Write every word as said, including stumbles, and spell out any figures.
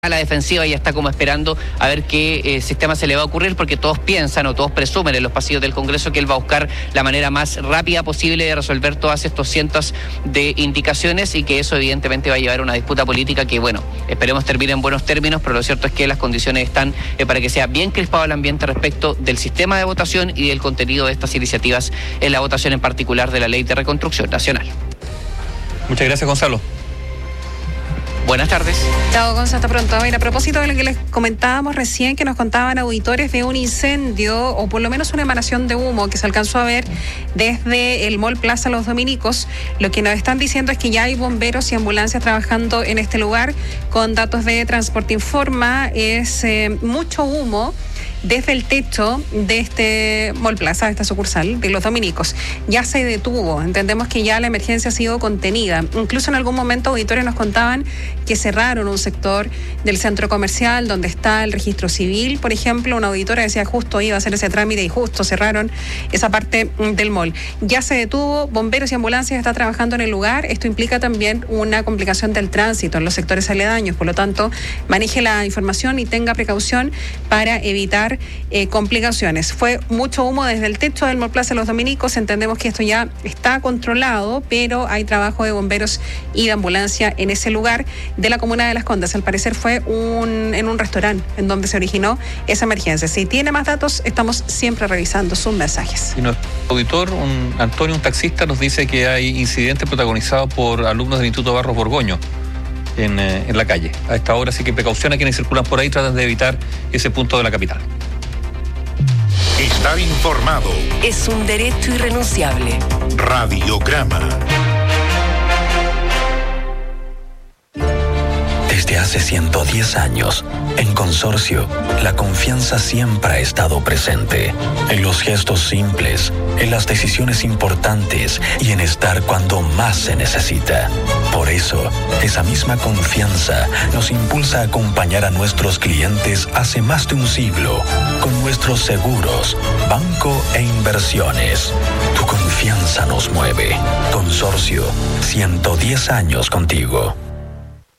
a la defensiva y está como esperando a ver qué eh, sistema se le va a ocurrir, porque todos piensan o todos presumen en los pasillos del Congreso que él va a buscar la manera más rápida posible de resolver todas estas cientos de indicaciones, y que eso evidentemente va a llevar a una disputa política que, bueno, esperemos termine en buenos términos, pero lo cierto es que las condiciones están eh, para que sea bien crispado el ambiente respecto del sistema de votación y del contenido de estas iniciativas en la votación en particular de la Ley de Reconstrucción Nacional. Muchas gracias, Gonzalo. Buenas tardes. Chao, Gonzalo, hasta pronto. A ver, a propósito de lo que les comentábamos recién, que nos contaban auditores de un incendio, o por lo menos una emanación de humo que se alcanzó a ver desde el Mall Plaza Los Dominicos, lo que nos están diciendo es que ya hay bomberos y ambulancias trabajando en este lugar. Con datos de Transporte Informa, es eh, mucho humo desde el techo de este Mall Plaza, de esta sucursal de Los Dominicos. Ya se detuvo, entendemos que ya la emergencia ha sido contenida. Incluso en algún momento auditores nos contaban que cerraron un sector del centro comercial donde está el registro civil, por ejemplo. Una auditora decía justo iba a hacer ese trámite y justo cerraron esa parte del mall. Ya se detuvo, bomberos y ambulancias están trabajando en el lugar. Esto implica también una complicación del tránsito en los sectores aledaños, por lo tanto, maneje la información y tenga precaución para evitar Eh, complicaciones. Fue mucho humo desde el techo del Mall Plaza Los Dominicos. Entendemos que esto ya está controlado, pero hay trabajo de bomberos y de ambulancia en ese lugar de la comuna de Las Condes. Al parecer fue un, en un restaurante en donde se originó esa emergencia. Si tiene más datos, estamos siempre revisando sus mensajes. Y nuestro auditor, un, Antonio, un taxista, nos dice que hay incidentes protagonizados por alumnos del Instituto Barros Borgoño en, eh, en la calle. A esta hora, así que precaución a quienes circulan por ahí, tratan de evitar ese punto de la capital. Estar informado es un derecho irrenunciable. Radiograma. Desde hace ciento diez años, en Consorcio, la confianza siempre ha estado presente. En los gestos simples, en las decisiones importantes y en estar cuando más se necesita. Por eso, esa misma confianza nos impulsa a acompañar a nuestros clientes hace más de un siglo con nuestros seguros, banco e inversiones. Tu confianza nos mueve. Consorcio, ciento diez años contigo.